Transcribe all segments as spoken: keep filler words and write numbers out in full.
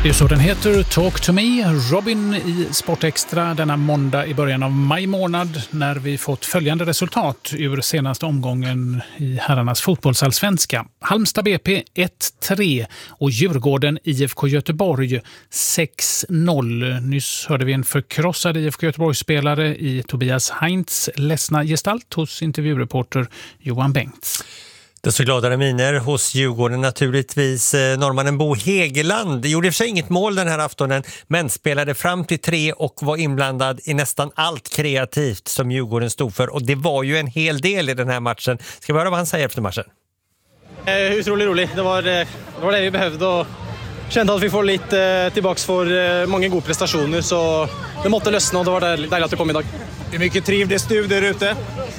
Det är så den heter, Talk to me, Robin i Sportextra denna måndag i början av maj månad när vi fått följande resultat ur senaste omgången i herrarnas fotbollsallsvenska. Halmstad B P ett tre och Djurgården I F K Göteborg sex noll. Nyss hörde vi en förkrossad I F K Göteborg-spelare i Tobias Heinz ledsna gestalt hos intervjureporter Johan Bengts. Det så gladare miner hos Djurgården naturligtvis. Norrmannen Bo Hegeland gjorde i och för sig inget mål den här aftonen men spelade fram till tre och var inblandad i nästan allt kreativt som Djurgården stod för. Och det var ju en hel del i den här matchen. Ska vi höra vad han säger efter matchen? Eh, otroligt roligt. Det var, det var det vi behövde och kände att vi får lite eh, tillbaks för eh, många goda prestationer så det måste lösna och det var dejligt att det kom idag. Hur mycket trivdes du där ute?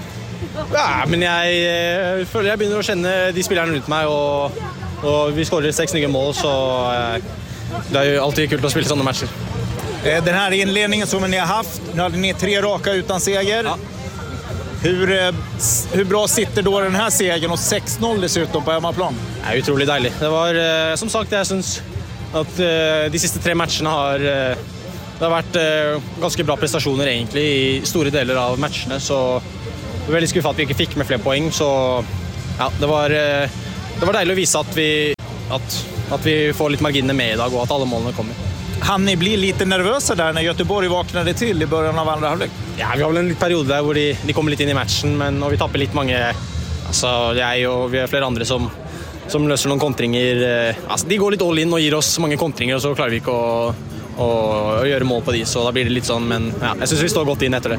Ja, men jag, jag føler jeg begynner å kjenne de spillerne rundt meg, og, og vi skårer sex nya mål, så eh, det är ju alltid kul att spela sådana matcher. Den här inledningen som ni har haft, nu hade ni tre raka utan seger. Ja. Hur, hur bra sitter då den här segern och sex noll dessutom på hemmaplan? Det är otroligt dejligt. Det var, eh, som sagt, jag syns att eh, de sista tre matcherna har, eh, det har varit eh, ganska bra prestationer egentligen i stora delar av matcherna, så det var väldigt skuffat att vi inte fick med fler poäng, så ja, det var det var dejligt att visa att vi att att vi får lite marginer med idag och att alla målen kommer. Han ni blir lite nervösa där när Göteborg vaknade till i början av andra halvlek. Ja, vi har väl en liten period där hvor de de kommer lite in i matchen, men och vi tappar lite många, alltså jag och vi har flera andra som som löser någon kontringar. Alltså de går lite all in och ger oss många kontringar och så klarar vi inte att och göra mål på de, så då blir det lite sån, men ja, jag syns vi står gott in efter det.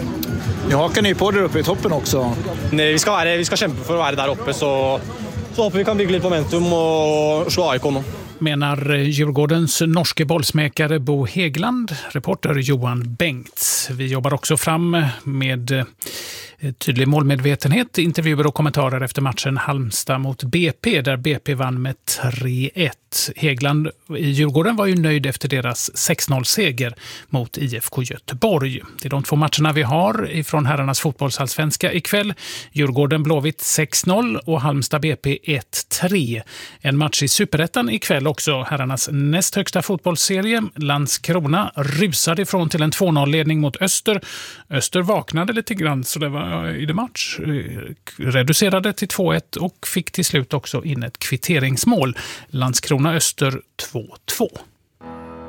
Nu hakar ni på där uppe i toppen också. Nej, vi ska vara, vi ska kämpa för att vara där uppe, så så hoppas vi kan bygga lite momentum och slå A I K nu. Menar Djurgårdens norske bollsmäkare Bo Hegeland, reporter Johan Bengts. Vi jobbar också fram med tydlig målmedvetenhet, intervjuer och kommentarer efter matchen Halmstad mot B P, där B P vann med tre ett. Hegeland i Djurgården var ju nöjd efter deras sex noll-seger mot I F K Göteborg. Det är de två matcherna vi har ifrån herrarnas fotbollsallsvenska ikväll. Djurgården Blåvitt sex noll och Halmstad B P ett tre. En match i Superettan ikväll också. Herrarnas näst högsta fotbollsserie. Landskrona rusade ifrån till en två noll-ledning mot Öster. Öster vaknade lite grann så det var i det match. Reducerade till två ett och fick till slut också in ett kvitteringsmål. Landskrona Öster två två.